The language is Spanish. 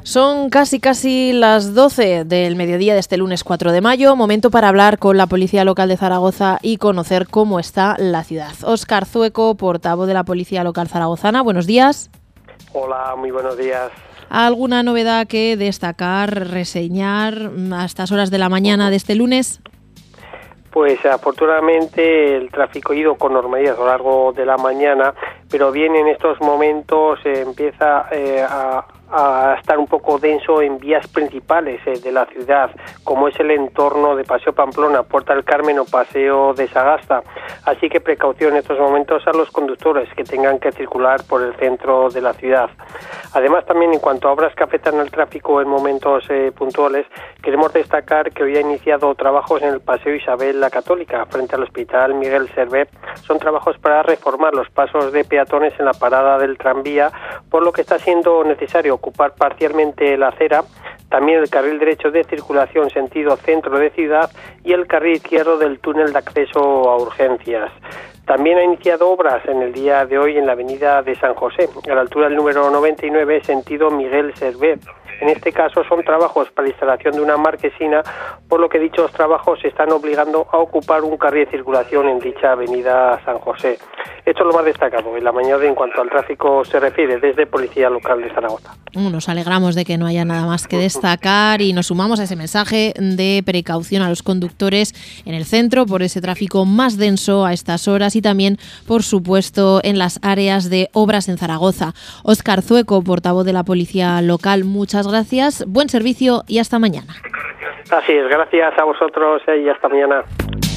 Son casi las 12 del mediodía de este lunes 4 de mayo, momento para hablar con la Policía Local de Zaragoza y conocer cómo está la ciudad. Óscar Zueco, portavoz de la Policía Local zaragozana, buenos días. Hola, muy buenos días. ¿Alguna novedad que destacar, reseñar a estas horas de la mañana de este lunes? Pues afortunadamente el tráfico ha ido con normalidad a lo largo de la mañana, pero bien en estos momentos empieza a estar un poco denso en vías principales de la ciudad, como es el entorno de Paseo Pamplona, Puerta del Carmen o Paseo de Sagasta. Así que precaución en estos momentos a los conductores que tengan que circular por el centro de la ciudad. Además, también en cuanto a obras que afectan al tráfico en momentos puntuales, queremos destacar que hoy ha iniciado trabajos en el Paseo Isabel la Católica, frente al Hospital Miguel Servet. Son trabajos para reformar los pasos de peatones en la parada del tranvía, por lo que está siendo necesario ocupar parcialmente la acera, también el carril derecho de circulación sentido centro de ciudad y el carril izquierdo del túnel de acceso a urgencias. También ha iniciado obras en el día de hoy en la avenida de San José, a la altura del número 99, sentido Miguel Servet. En este caso son trabajos para la instalación de una marquesina, por lo que dichos trabajos están obligando a ocupar un carril de circulación en dicha avenida San José. Esto es lo más destacado en la mañana en cuanto al tráfico se refiere desde Policía Local de Zaragoza. Nos alegramos de que no haya nada más que destacar y nos sumamos a ese mensaje de precaución a los conductores en el centro por ese tráfico más denso a estas horas y también, por supuesto, en las áreas de obras en Zaragoza. Óscar Zueco, portavoz de la Policía Local, muchas gracias, buen servicio y hasta mañana. Así es, gracias a vosotros y hasta mañana.